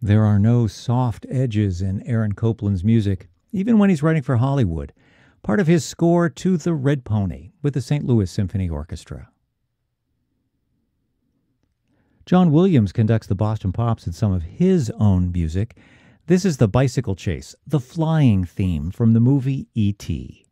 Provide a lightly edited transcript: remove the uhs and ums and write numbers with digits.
There are no soft edges in Aaron Copland's music, even when he's writing for Hollywood. Part of his score to The Red Pony with the St. Louis Symphony Orchestra. John Williams conducts the Boston Pops in some of his own music. This is the Bicycle Chase, the flying theme from the movie E.T.